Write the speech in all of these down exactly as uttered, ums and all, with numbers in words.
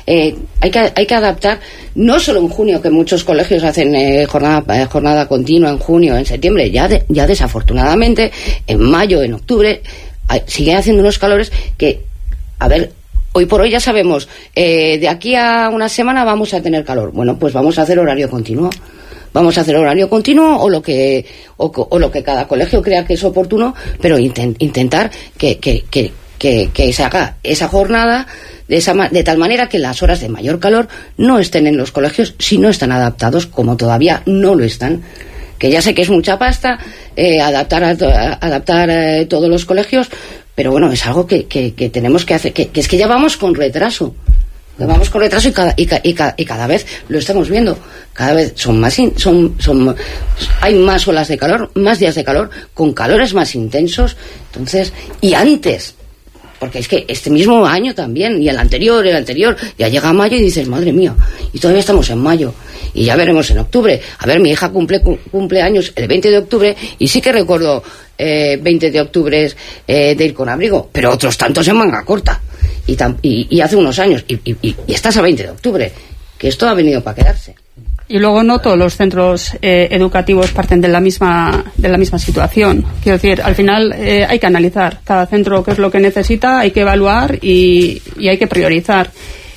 eh, hay que hay que adaptar, no solo en junio, que muchos colegios hacen eh, jornada eh, jornada continua en junio, en septiembre, ya de, ya desafortunadamente en mayo, en octubre hay, siguen haciendo unos calores que, a ver, hoy por hoy ya sabemos, eh, de aquí a una semana vamos a tener calor. Bueno, pues vamos a hacer horario continuo. Vamos a hacer horario continuo o lo que o, o lo que cada colegio crea que es oportuno, pero intent, intentar que, que, que, que, que se haga esa jornada de, esa, de tal manera que las horas de mayor calor no estén en los colegios si no están adaptados, como todavía no lo están. Que ya sé que es mucha pasta eh, adaptar a, a, adaptar eh, todos los colegios, pero bueno, es algo que, que, que tenemos que hacer, que, que es que ya vamos con retraso. Vamos con retraso y cada, y, y, y cada vez lo estamos viendo. Cada vez son más in, son, son hay más olas de calor, más días de calor, con calores más intensos. Entonces, y antes, porque es que este mismo año también, y el anterior, el anterior, ya llega mayo y dices, madre mía, y todavía estamos en mayo, y ya veremos en octubre. A ver, mi hija cumple cumple años el veinte de octubre, y sí que recuerdo eh, veinte de octubre eh, de ir con abrigo, pero otros tantos en manga corta. Y, tam, y, y hace unos años, y, y, y estás a veinte de octubre, que esto ha venido para quedarse. Y luego no todos los centros eh, educativos parten de la misma de la misma situación. Quiero decir, al final eh, hay que analizar cada centro qué es lo que necesita, hay que evaluar y, y hay que priorizar.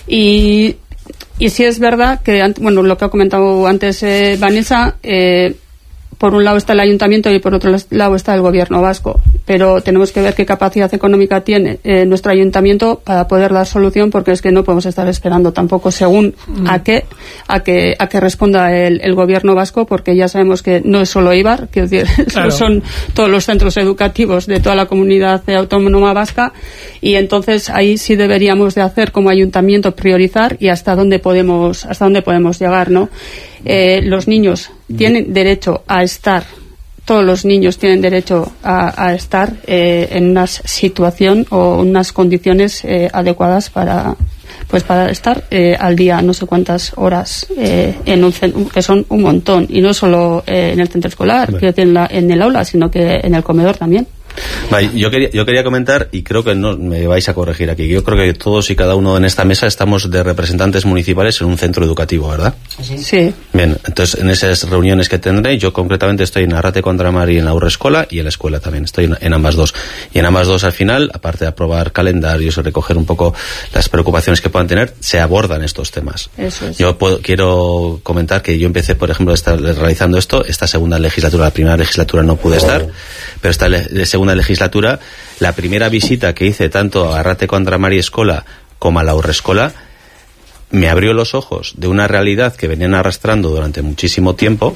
Y, y sí es verdad que, bueno, lo que ha comentado antes eh, Vanessa, eh, por un lado está el ayuntamiento y por otro lado está el gobierno vasco, pero tenemos que ver qué capacidad económica tiene eh, nuestro ayuntamiento para poder dar solución, porque es que no podemos estar esperando tampoco según mm. a qué a que a que responda el, el gobierno vasco, porque ya sabemos que no es solo Eibar, quiero decir, claro. Son todos los centros educativos de toda la comunidad autónoma vasca, y entonces ahí sí deberíamos de hacer como ayuntamiento, priorizar y hasta dónde podemos hasta dónde podemos llegar, ¿no? Eh, los niños tienen derecho a estar, todos los niños tienen derecho a, a estar eh, en una situación o unas condiciones eh, adecuadas para pues para estar eh, al día no sé cuántas horas eh, en un centro, que son un montón, y no solo eh, en el centro escolar, que en, la, en el aula, sino que en el comedor también. Vale, yo quería, yo quería comentar, y creo que no me vais a corregir aquí, yo creo que todos y cada uno en esta mesa estamos de representantes municipales en un centro educativo, ¿verdad? Sí. Sí. Bien, entonces en esas reuniones que tendré, yo concretamente estoy en Arrate contra Mar y en la Aurrescola, y en la escuela también, estoy en, en ambas dos. Y en ambas dos al final, aparte de aprobar calendarios y recoger un poco las preocupaciones que puedan tener, se abordan estos temas. Eso es. Yo puedo, quiero comentar que yo empecé, por ejemplo, estar realizando esto, esta segunda legislatura, la primera legislatura no pude estar, pero esta le, segunda legislatura, la primera visita que hice tanto a Arrate contra Mar y Escola como a la Aurrescola me abrió los ojos de una realidad que venían arrastrando durante muchísimo tiempo,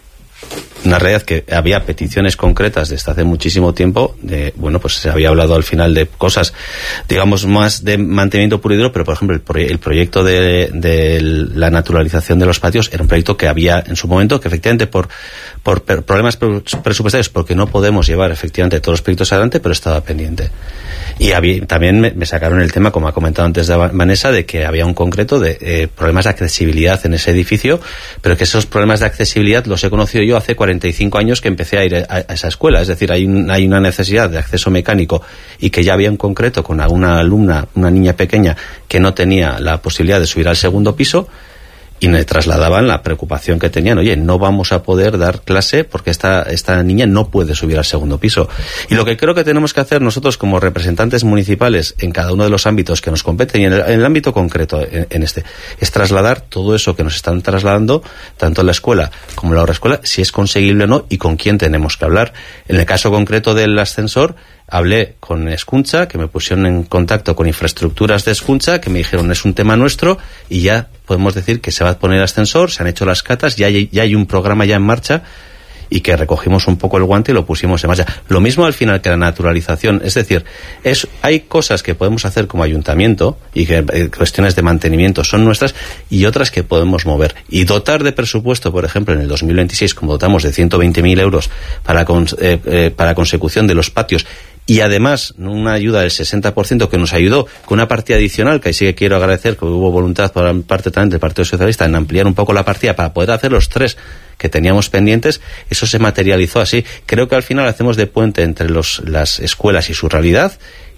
una realidad que había peticiones concretas desde hace muchísimo tiempo, de, bueno, pues se había hablado al final de cosas, digamos, más de mantenimiento puro y duro, pero por ejemplo el, proye- el proyecto de, de la naturalización de los patios era un proyecto que había en su momento, que efectivamente por, por problemas presupuestarios, porque no podemos llevar efectivamente todos los proyectos adelante, pero estaba pendiente. Y había, también me, me sacaron el tema, como ha comentado antes de Vanessa, de que había un concreto de eh, problemas de accesibilidad en ese edificio, pero que esos problemas de accesibilidad los he conocido yo hace cuarenta y cinco años que empecé a ir a, a esa escuela. Es decir, hay, un, hay una necesidad de acceso mecánico, y que ya había un concreto con una alumna, una niña pequeña, que no tenía la posibilidad de subir al segundo piso, y me trasladaban la preocupación que tenían. Oye, no vamos a poder dar clase porque esta, esta niña no puede subir al segundo piso. Y lo que creo que tenemos que hacer nosotros como representantes municipales en cada uno de los ámbitos que nos competen, y en el, en el ámbito concreto, en, en este, es trasladar todo eso que nos están trasladando, tanto en la escuela como en la otra escuela, si es conseguible o no, y con quién tenemos que hablar. En el caso concreto del ascensor, hablé con Escuncha, que me pusieron en contacto con infraestructuras de Escuncha, que me dijeron es un tema nuestro, y ya podemos decir que se va a poner ascensor, se han hecho las catas, ya hay, ya hay un programa ya en marcha, y que recogimos un poco el guante y lo pusimos en marcha. Lo mismo al final que la naturalización, es decir, es, hay cosas que podemos hacer como ayuntamiento, y que eh, cuestiones de mantenimiento son nuestras, y otras que podemos mover. Y dotar de presupuesto, por ejemplo, en el dos mil veintiséis, como dotamos de ciento veinte mil euros para, cons, eh, eh, para consecución de los patios, y además una ayuda del sesenta por ciento que nos ayudó con una partida adicional, que ahí sí que quiero agradecer que hubo voluntad por parte también del Partido Socialista en ampliar un poco la partida para poder hacer los tres que teníamos pendientes. Eso se materializó así. Creo que al final hacemos de puente entre los, las escuelas y su realidad,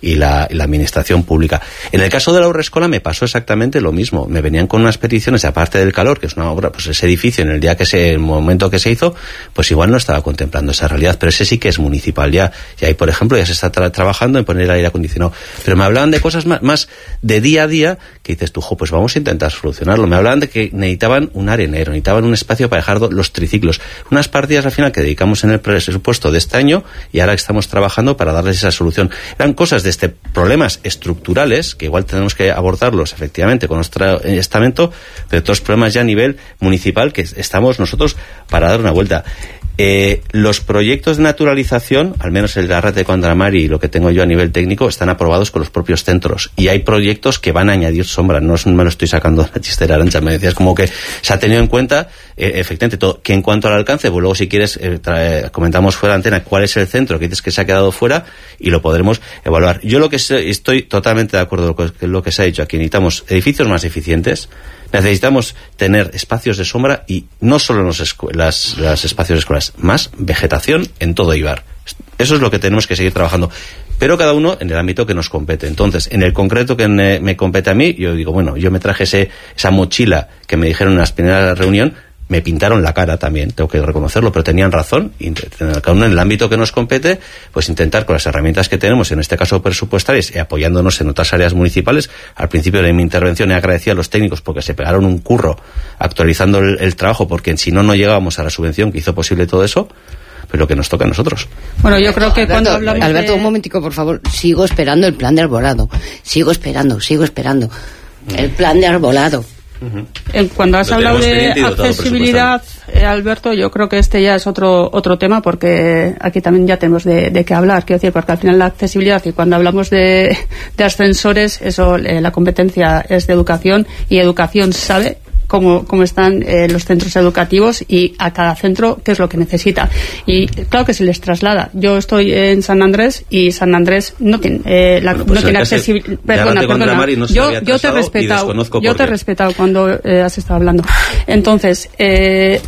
y la, y la administración pública. En el caso de la Haurreskolak me pasó exactamente lo mismo. Me venían con unas peticiones, aparte del calor, que es una obra, pues ese edificio en el día que se, el momento que se hizo, pues igual no estaba contemplando esa realidad, pero ese sí que es municipal ya. Y ahí, por ejemplo, ya se está tra- trabajando en poner el aire acondicionado. Pero me hablaban de cosas más, más de día a día, que dices tú, jo, pues vamos a intentar solucionarlo. Me hablaban de que necesitaban un arenero, necesitaban un espacio para dejar do- los triciclos. Unas partidas al final que dedicamos en el presupuesto de este año y ahora estamos trabajando para darles esa solución. Eran cosas de este problemas estructurales, que igual tenemos que abordarlos efectivamente con nuestro estamento, pero todos problemas ya a nivel municipal que estamos nosotros para dar una vuelta. Eh, los proyectos de naturalización, al menos el de Arrate con Andramari y lo que tengo yo a nivel técnico, están aprobados con los propios centros. Y hay proyectos que van a añadir sombra. No me lo estoy sacando de la chistera, Arantxa. Me decías como que se ha tenido en cuenta, eh, efectivamente, todo. Que en cuanto al alcance, pues luego si quieres, eh, trae, comentamos fuera de antena cuál es el centro que dices que se ha quedado fuera y lo podremos evaluar. Yo lo que sé, estoy totalmente de acuerdo con lo que se ha dicho aquí. Necesitamos edificios más eficientes. Necesitamos tener espacios de sombra y no solo en los, escu- las, las espacios escolares, más vegetación en todo Eibar. Eso es lo que tenemos que seguir trabajando. Pero cada uno en el ámbito que nos compete. Entonces, en el concreto que me, me compete a mí, yo digo, bueno, yo me traje ese, esa mochila que me dijeron en la primera reunión, me pintaron la cara también, tengo que reconocerlo, pero tenían razón, y cada uno en el ámbito que nos compete, pues intentar con las herramientas que tenemos, en este caso presupuestarias, y apoyándonos en otras áreas municipales. Al principio de mi intervención he agradecido a los técnicos porque se pegaron un curro actualizando el, el trabajo, porque si no, no llegábamos a la subvención que hizo posible todo eso, pero lo que nos toca a nosotros. Bueno, yo creo que Alberto, cuando hablamos Alberto, de... un momentico, por favor. Sigo esperando el plan de arbolado. Sigo esperando, sigo esperando. El plan de arbolado. Eh, Cuando has Lo hablado tenemos de pendiente y dotado accesibilidad, eh, Alberto, yo creo que este ya es otro otro tema, porque aquí también ya tenemos de, de qué hablar. Quiero decir, porque al final la accesibilidad, y cuando hablamos de, de ascensores, eso, eh, la competencia es de educación, y educación sabe cómo, cómo están eh, los centros educativos y a cada centro qué es lo que necesita. Y claro que se les traslada. Yo estoy en San Andrés y San Andrés no tiene, eh, la, bueno, pues no tiene accesibilidad. Perdona, perdona. No yo, yo te he respetado. Yo te he respetado cuando eh, has estado hablando. Entonces, eh,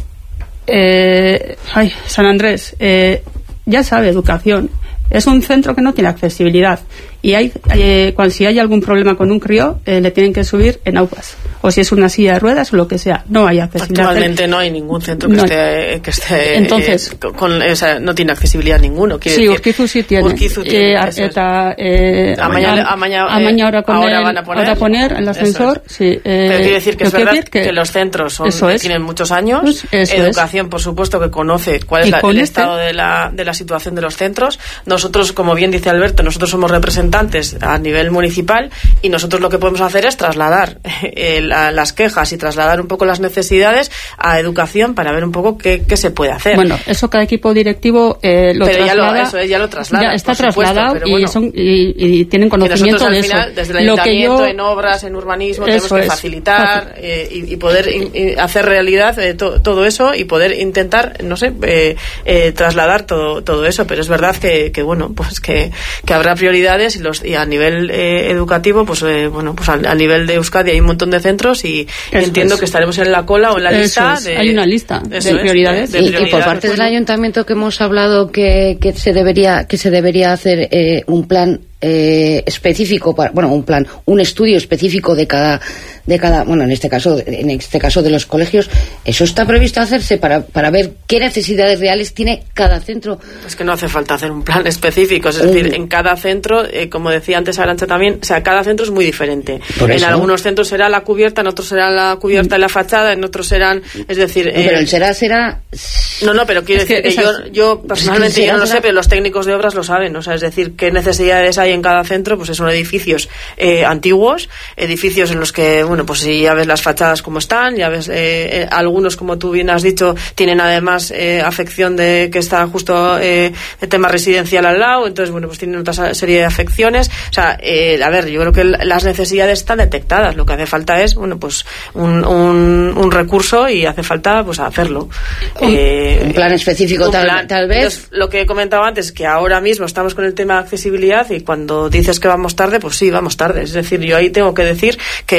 eh, ay, San Andrés, eh, ya sabe, educación. Es un centro que no tiene accesibilidad. Y hay, eh, cuando si hay algún problema con un crío, eh, le tienen que subir en aupas. O si es una silla de ruedas o lo que sea. No hay accesibilidad. Actualmente no hay ningún centro que no. esté, que esté Entonces, eh, con, o sea, no tiene accesibilidad ninguno. Sí, decir, Urquizu sí tiene. Urquizu tiene. Eh, Eta, eh, Amaña, Amaña, Amaña ahora, con ahora el, van a poner, ahora poner el ascensor. Es. Sí, eh, pero quiere decir que es verdad decir que, que los centros son, es. tienen muchos años. Pues eso Educación, es. por supuesto, que conoce cuál es la, el este? estado de la, de la situación de los centros. Nosotros, como bien dice Alberto, nosotros somos representantes a nivel municipal, y nosotros lo que podemos hacer es trasladar eh, la, las quejas y trasladar un poco las necesidades a educación para ver un poco qué, qué se puede hacer. Bueno, eso cada equipo directivo eh, lo pero traslada. Ya lo, eso es, ya lo traslada. Ya está supuesto, trasladado bueno, y, son, y, y tienen conocimiento al de final, eso. Desde el lo ayuntamiento, que yo, en obras, en urbanismo, tenemos que es. facilitar eh, y, y poder in, y hacer realidad eh, to, todo eso y poder intentar, no sé, eh, eh, trasladar todo, todo eso. Pero es verdad que, que bueno, pues que, que habrá prioridades y, los, y a nivel eh, educativo, pues eh, bueno, pues a, a nivel de Euskadi hay un montón de centros y, y entiendo es. que estaremos en la cola o en la lista. Es. De, hay una lista de es, prioridades. De, de prioridades. Y, y por parte del ayuntamiento que hemos hablado que, que se debería que se debería hacer eh, un plan eh, específico para, bueno, un plan, un estudio específico de cada de cada, bueno, en este caso en este caso de los colegios. Eso está previsto hacerse para para ver qué necesidades reales tiene cada centro. Es que no hace falta hacer un plan específico, es decir, uh. en cada centro, eh, como decía antes Arantxa también, o sea, cada centro es muy diferente. En algunos centros será la cubierta, en otros será la cubierta y la fachada, en otros serán, es decir, eh, no, pero el será será no, no, pero quiero decir que, que yo, yo personalmente es que yo no lo sé, pero los técnicos de obras lo saben, o sea, es decir, qué necesidades hay en cada centro. Pues son edificios eh, antiguos, edificios en los que, bueno, pues si ya ves las fachadas como están, ya ves eh, eh, algunos, como tú bien has dicho, tienen además eh, afección de que está justo eh, el tema residencial al lado, entonces, bueno, pues tienen otra serie de afecciones. O sea, eh, a ver, yo creo que las necesidades están detectadas, lo que hace falta es, bueno, pues un, un, un recurso y hace falta, pues hacerlo. Un, eh, un plan específico, un tal, plan. tal vez. Entonces, lo que he comentado antes, que ahora mismo estamos con el tema de accesibilidad y cuando dices que vamos tarde, pues sí, vamos tarde. Es decir, yo ahí tengo que decir que, que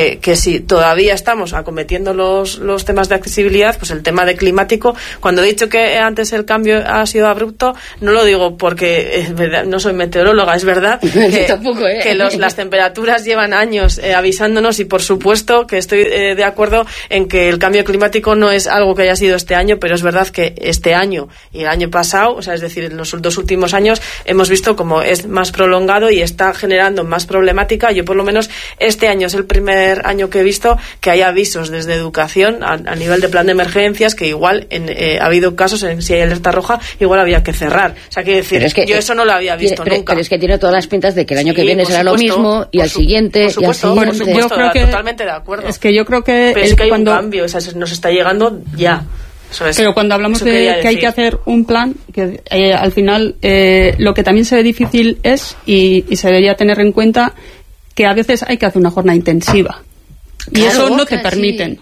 si todavía estamos acometiendo los, los temas de accesibilidad, pues el tema de climático, cuando he dicho que antes el cambio ha sido abrupto, no lo digo porque es verdad, no soy meteoróloga, es verdad que, tampoco, ¿eh? que los, las temperaturas llevan años eh, avisándonos, y por supuesto que estoy eh, de acuerdo en que el cambio climático no es algo que haya sido este año, pero es verdad que este año y el año pasado, o sea, es decir, en los dos últimos años hemos visto como es más prolongado y está generando más problemática. Yo por lo menos este año es el primer año que he visto que hay avisos desde educación a, a nivel de plan de emergencias, que igual en, eh, ha habido casos en si hay alerta roja, igual había que cerrar. O sea, quiero decir, es que, yo eso no lo había visto tiene, nunca. Pero es que tiene todas las pintas de que el año sí, que viene será supuesto, lo mismo y al su, siguiente por supuesto, y al siguiente. Por supuesto, yo creo que, totalmente de acuerdo. Es que yo creo que, pero el, es que hay cuando, un cambio, o sea, nos está llegando ya. Eso es, pero cuando hablamos de que decir. hay que hacer un plan, que eh, al final eh, lo que también se ve difícil es, y, y se debería tener en cuenta, que a veces hay que hacer una jornada intensiva. Y claro, eso no te sí. permiten.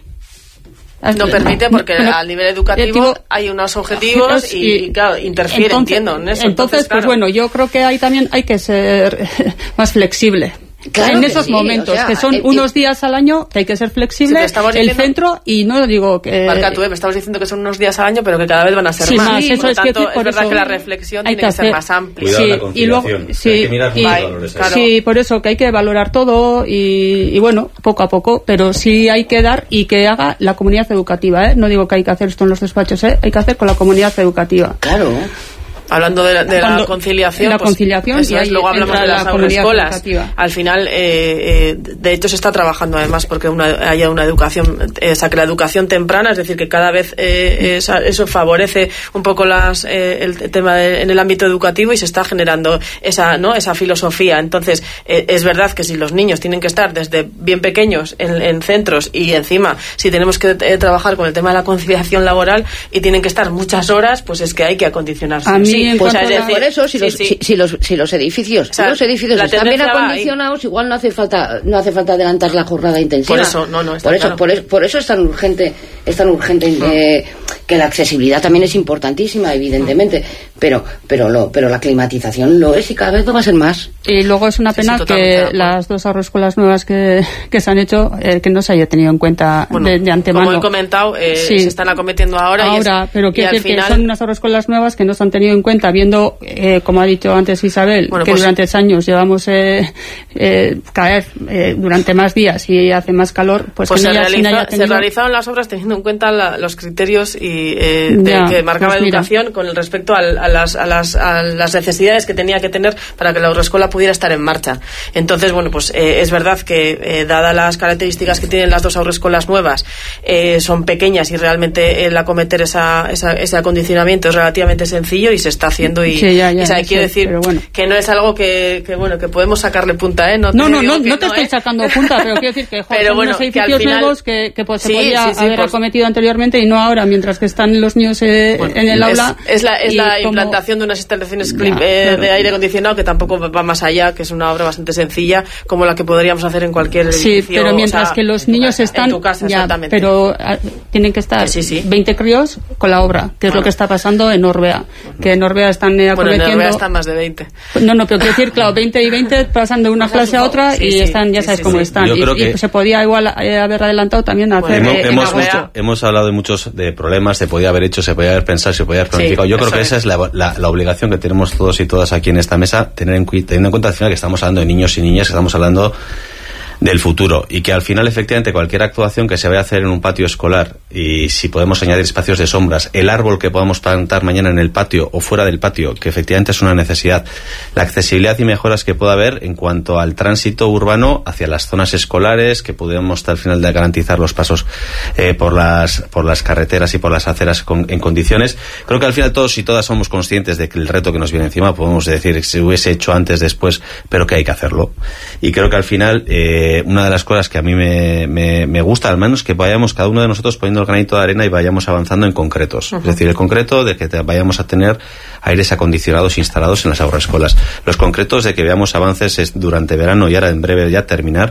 No permite porque bueno, a nivel educativo hay unos objetivos y, y claro, interfiere, entonces, entiendo, en eso. Entonces, entonces claro. pues bueno, yo creo que ahí también hay que ser más flexible. Claro en que esos sí, momentos, o sea, que son eh, unos días al año, que hay que ser flexible, sí, el diciendo, centro, y no digo que... Marca tú, eh, me estabas diciendo que son unos días al año, pero que cada vez van a ser sí, más. más. Sí, Eso por es, tanto, decir, por es verdad eso que la reflexión hay tiene que, que ser más amplia. Cuidado sí, la conciliación. y luego, sí, hay que mirar y, los valores. claro. Sí, por eso que hay que valorar todo y, y bueno, poco a poco, pero sí hay que dar y que haga la comunidad educativa, ¿eh? No digo que hay que hacer esto en los despachos, ¿eh? Hay que hacer con la comunidad educativa. Claro. Hablando de la, de la conciliación, la pues, conciliación eso es, luego hablamos de las agroescolas. Al final, eh, eh, de hecho, se está trabajando además porque una, haya una educación, eh, o sea, que la educación temprana, es decir, que cada vez eh, esa, eso favorece un poco las, eh, el tema de, en el ámbito educativo, y se está generando esa, ¿no? esa filosofía. Entonces, eh, es verdad que si los niños tienen que estar desde bien pequeños en, en centros, y encima, si tenemos que eh, trabajar con el tema de la conciliación laboral y tienen que estar muchas horas, pues es que hay que acondicionarse. A mí, sí, pues es decir, por eso si, sí, los, sí. Si, si los si los edificios o sea, los edificios están bien acondicionados, igual no hace falta no hace falta adelantar la jornada intensiva. Por eso no no está por eso claro. por, es, por eso es tan urgente es tan urgente mm. eh, que la accesibilidad también es importantísima, evidentemente, mm. pero pero lo pero la climatización lo es, y cada vez lo va a ser más. Y luego es una pena sí, sí, que las dos agroescuelas nuevas que, que se han hecho, eh, que no se haya tenido en cuenta bueno, de, de antemano. Como he comentado, eh, sí. se están acometiendo ahora. Ahora, y es, pero quiero decir final... que son unas agroescuelas nuevas que no se han tenido en cuenta, viendo, eh, como ha dicho antes Isabel, bueno, que pues, durante años llevamos eh, eh, caer eh, durante más días y hace más calor, pues, pues que se, no realiza, haya tenido... se realizaron las obras teniendo en cuenta la, los criterios y eh, de, ya, que marcaba pues educación mira. Con respecto al, a, las, a, las, a las necesidades que tenía que tener para que la agroescuela pudiera estar en marcha. Entonces, bueno, pues eh, es verdad que eh, dadas las características que tienen las dos agroescuelas nuevas, eh, son pequeñas y realmente el acometer esa, esa, ese acondicionamiento es relativamente sencillo y se está haciendo y, sí, ya, ya, y sabe, sí, quiero decir bueno. que no es algo que, que bueno que podemos sacarle punta, ¿eh? No, no, no, no, no no te no, estoy ¿eh? sacando punta, pero quiero decir que joder, pero son bueno, unos edificios que final... nuevos que, que pues, se sí, podía sí, sí, haber pues... acometido anteriormente y no ahora, mientras que están los niños eh, bueno, en el es, aula. Es la, es la como... implantación de unas instalaciones ya, eh, claro. de aire acondicionado, que tampoco va más allá, que es una obra bastante sencilla, como la que podríamos hacer en cualquier edificio. Sí, pero mientras o sea, que los niños casa, están... en tu casa, ya, exactamente. pero a, tienen que estar sí, sí. veinte críos con la obra, que es bueno. lo que está pasando en Orbea. Que en Orbea están eh, acometiendo... Bueno, en Orbea están más de veinte. No, no, pero quiero decir, claro, veinte y veinte pasan de una clase a otra sí, y sí, están, ya sabes sí, cómo sí. están. Yo y, creo que... y se podía igual eh, haber adelantado también a hacer... Bueno, eh, hemos, hemos, mucho, hemos hablado de muchos de problemas, se podía haber hecho, se podía haber pensado, se podía haber planificado. Sí, Yo creo que es. esa es la, la, la obligación que tenemos todos y todas aquí en esta mesa, tener en, teniendo en cuenta al final que estamos hablando de niños y niñas, que estamos hablando del futuro, y que al final efectivamente cualquier actuación que se vaya a hacer en un patio escolar, y si podemos añadir espacios de sombras, el árbol que podamos plantar mañana en el patio o fuera del patio, que efectivamente es una necesidad, la accesibilidad y mejoras que pueda haber en cuanto al tránsito urbano hacia las zonas escolares, que podemos hasta el final de garantizar los pasos eh, por las por las carreteras y por las aceras con, en condiciones. Creo que al final todos y todas somos conscientes de que el reto que nos viene encima, podemos decir que se hubiese hecho antes, después, pero que hay que hacerlo. Y creo que al final eh, una de las cosas que a mí me, me, me gusta, al menos, que vayamos cada uno de nosotros poniendo el granito de arena y vayamos avanzando en concretos. Uh-huh. Es decir, el concreto de que te, vayamos a tener aires acondicionados instalados en las agroescolas. Los concretos de que veamos avances es, durante verano y ahora en breve ya terminar,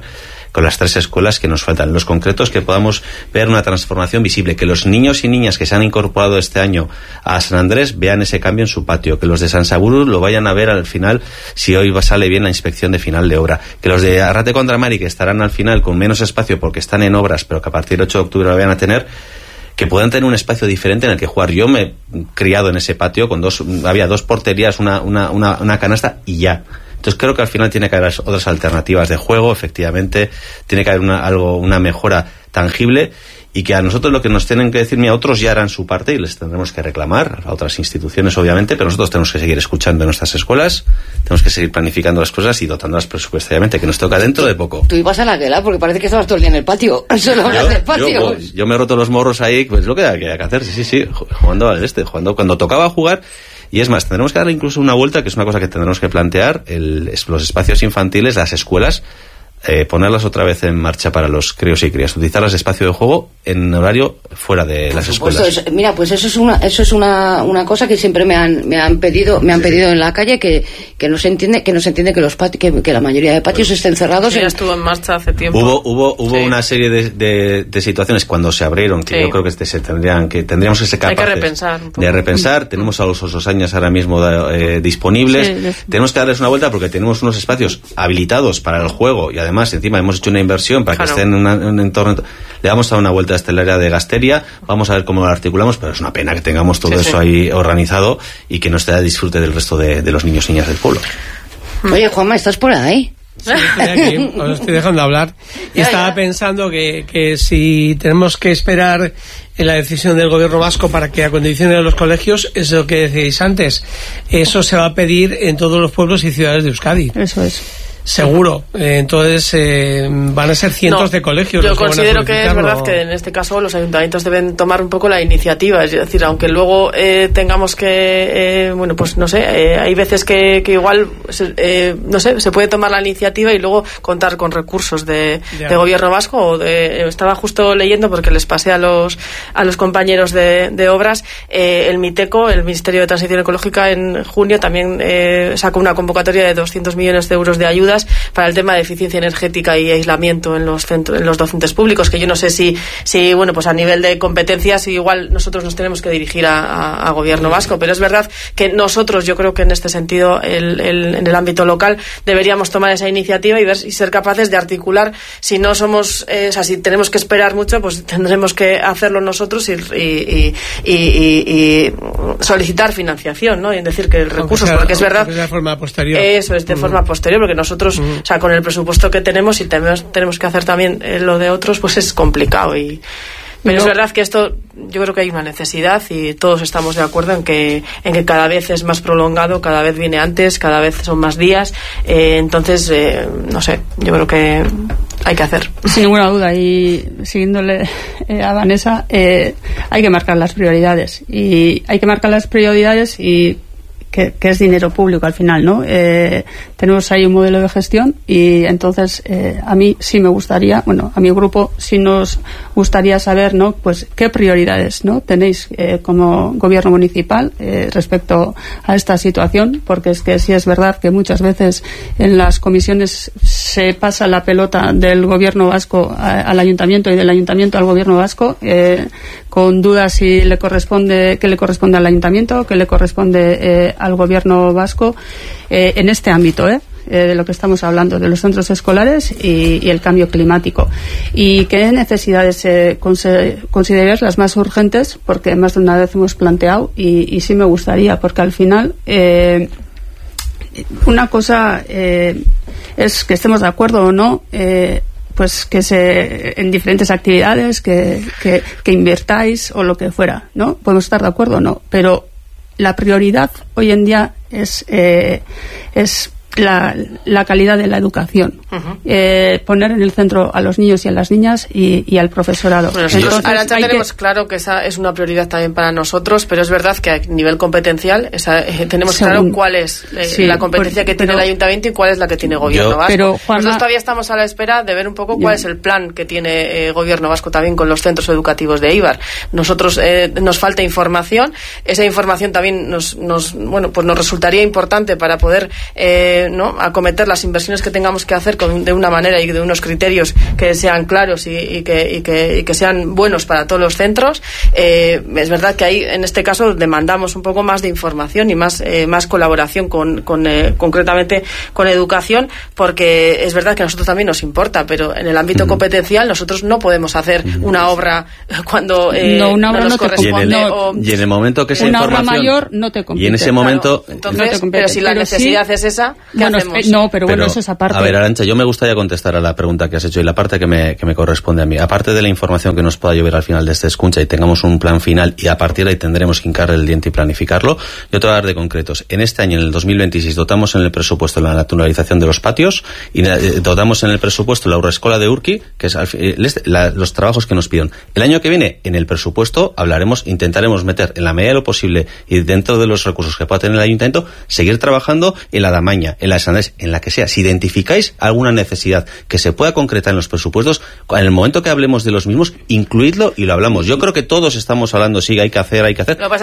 con las tres escuelas que nos faltan. Los concretos, que podamos ver una transformación visible, que los niños y niñas que se han incorporado este año a San Andrés vean ese cambio en su patio, que los de San Saburu lo vayan a ver al final si hoy sale bien la inspección de final de obra, que los de Arrate contra Mari, que estarán al final con menos espacio porque están en obras, pero que a partir del ocho de octubre lo vayan a tener, que puedan tener un espacio diferente en el que jugar. Yo me he criado en ese patio con dos, había dos porterías, una, una, una, una canasta y ya. Entonces creo que al final tiene que haber otras alternativas de juego, efectivamente, tiene que haber una, algo, una mejora tangible, y que a nosotros lo que nos tienen que decir, mira, otros ya harán su parte y les tendremos que reclamar, a otras instituciones obviamente, pero nosotros tenemos que seguir escuchando en nuestras escuelas, tenemos que seguir planificando las cosas y dotándolas presupuestariamente, que nos toca dentro de poco. Tú ibas a la guela porque parece que estabas todo el día en el patio, solo hablas del patio. Yo, yo me he roto los morros ahí, pues lo que hay que hacer, sí, sí, sí, jugando al este, jugando cuando tocaba jugar. Y es más, tendremos que darle incluso una vuelta, que es una cosa que tendremos que plantear, el, los espacios infantiles, las escuelas, eh, ponerlas otra vez en marcha para los críos y crías, utilizarlas de espacio de juego en horario fuera de Por las supuesto, escuelas. Es, mira, pues eso es una eso es una, una cosa que siempre me han me han pedido me han sí. pedido en la calle, que, que no se entiende que no se entiende que los pati, que, que la mayoría de patios bueno, estén cerrados. Ya en... estuvo en marcha hace tiempo. Hubo hubo hubo sí. una serie de, de, de situaciones cuando se abrieron que sí. yo creo que se tendrían que tendríamos que ser capaces Hay que repensar un poco. de repensar. Tenemos a los osos años ahora mismo eh, disponibles. Sí, sí. Tenemos que darles una vuelta porque tenemos unos espacios habilitados para el juego y además encima hemos hecho una inversión para claro. que estén en, una, en un entorno. Le vamos a dar una vuelta a esta área de Gasteria, vamos a ver cómo lo articulamos, pero es una pena que tengamos todo sí, eso sí. ahí organizado y que no esté a disfrute del resto de, de los niños y niñas del pueblo. Oye, Juanma, ¿estás por ahí? Sí, estoy aquí, os estoy dejando hablar. Y ya, estaba ya. pensando que, que si tenemos que esperar en la decisión del gobierno vasco para que acondicione los colegios, es lo que decíais antes, eso se va a pedir en todos los pueblos y ciudades de Euskadi. Eso es. Seguro, eh, entonces eh, van a ser cientos no, de colegios. Yo considero que es verdad que en este caso los ayuntamientos deben tomar un poco la iniciativa, es decir, aunque luego eh, tengamos que, eh, bueno, pues no sé, eh, hay veces que, que igual, eh, no sé, se puede tomar la iniciativa y luego contar con recursos de, de gobierno vasco. O de, estaba justo leyendo porque les pasé a los a los compañeros de, de obras, eh, el MITECO, el Ministerio de Transición Ecológica, en junio también eh, sacó una convocatoria de doscientos millones de euros de ayuda para el tema de eficiencia energética y aislamiento en los centros, en los docentes públicos, que yo no sé si, si bueno, pues a nivel de competencias igual nosotros nos tenemos que dirigir a, a, a gobierno vasco, pero es verdad que nosotros, yo creo que en este sentido, el, el, en el ámbito local, deberíamos tomar esa iniciativa y ver y ser capaces de articular. Si no somos, eh, o sea, si tenemos que esperar mucho, pues tendremos que hacerlo nosotros y, y, y, y, y solicitar financiación, ¿no? Y decir que el recursos, sea, porque es verdad, de forma posterior. Eso es de mm. forma posterior, porque nosotros Nosotros, uh-huh. o sea, con el presupuesto que tenemos y tenemos, tenemos que hacer también eh, lo de otros, pues es complicado. Y pero no. es verdad que esto, yo creo que hay una necesidad y todos estamos de acuerdo en que en que cada vez es más prolongado, cada vez viene antes, cada vez son más días. Eh, entonces, eh, no sé, yo creo que hay que hacer. Sin ninguna duda, y siguiéndole eh, a Vanessa, eh, hay que marcar las prioridades y hay que marcar las prioridades y Que, que es dinero público al final, ¿no? Eh, tenemos ahí un modelo de gestión y entonces eh, a mí sí me gustaría, bueno, a mi grupo sí nos gustaría saber, ¿no? Pues qué prioridades, ¿no? Tenéis eh, como gobierno municipal eh, respecto a esta situación, porque es que sí es verdad que muchas veces en las comisiones se pasa la pelota del gobierno vasco a, al ayuntamiento y del ayuntamiento al gobierno vasco, eh, con dudas si le corresponde, qué le corresponde al ayuntamiento, qué le corresponde eh, al gobierno vasco eh, en este ámbito, ¿eh? Eh, de lo que estamos hablando, de los centros escolares y, y el cambio climático. ¿Y qué necesidades eh, consideráis las más urgentes? Porque más de una vez hemos planteado y, y sí me gustaría, porque al final eh, una cosa eh, es que estemos de acuerdo o no, eh, pues que se en diferentes actividades que, que, que invirtáis o lo que fuera, ¿no? Podemos estar de acuerdo o no, pero la prioridad hoy en día es eh, es la, la calidad de la educación. Uh-huh. eh, poner en el centro a los niños y a las niñas y, y al profesorado. Bueno, entonces, ahora ya tenemos que... claro que esa es una prioridad también para nosotros, pero es verdad que a nivel competencial esa, eh, tenemos Según, claro cuál es eh, sí, la competencia por, que tiene pero, el ayuntamiento y cuál es la que tiene gobierno yo, vasco. Pero, Juanma, nosotros todavía estamos a la espera de ver un poco cuál yo, es el plan que tiene eh, gobierno vasco también con los centros educativos de Eibar. Nosotros eh, nos falta información, esa información también nos, nos bueno pues nos resultaría importante para poder eh, ¿no? acometer las inversiones que tengamos que hacer con, de una manera y de unos criterios que sean claros y, y, que, y, que, y que sean buenos para todos los centros. Eh, es verdad que ahí, en este caso, demandamos un poco más de información y más, eh, más colaboración con, con eh, concretamente con educación, porque es verdad que a nosotros también nos importa, pero en el ámbito uh-huh. competencial nosotros no podemos hacer uh-huh. una obra cuando eh, no, una obra no nos no corresponde. Y en, el, o, y en el momento que esa una información... obra mayor no te compete. Y en ese momento... Claro, entonces, no te compete, pero si la pero necesidad sí, es esa, ¿qué bueno, hacemos? No, pero, pero bueno, pero, eso es aparte. A ver, Arantxa, yo me gustaría contestar a la pregunta que has hecho y la parte que me, que me corresponde a mí. Aparte de la información que nos pueda llover al final de este escucha y tengamos un plan final y a partir de ahí tendremos que hincarle el diente y planificarlo, yo te voy a dar de concretos. En este año, en el dos mil veintiséis, dotamos en el presupuesto la naturalización de los patios y dotamos en el presupuesto la Aurrescola de Urqui, que es la, los trabajos que nos piden. El año que viene, en el presupuesto, hablaremos, intentaremos meter en la medida de lo posible y dentro de los recursos que pueda tener el ayuntamiento, seguir trabajando en la Damaña, en la de San Andrés, en la que sea. Si identificáis alguna necesidad que se pueda concretar en los presupuestos, en el momento que hablemos de los mismos, incluidlo y lo hablamos. Yo creo que todos estamos hablando, sí, hay que hacer, hay que hacer,